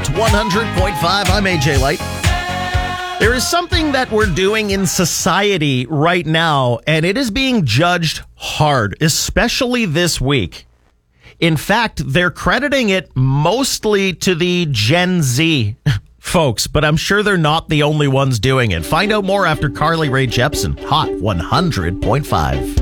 Hot 100.5. I'm AJ Light. There is something that we're doing in society right now, and it is being judged hard, especially this week. In fact, they're crediting it mostly to the Gen Z folks, but I'm sure they're not the only ones doing it. Find out more after Carly Rae Jepsen. Hot 100.5.